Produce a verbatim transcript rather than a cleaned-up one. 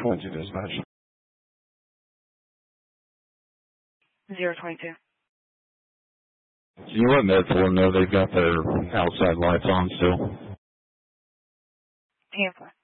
twenty dispatch. zero twenty-two. Can you let Medford know they've got their outside lights on still? ten four.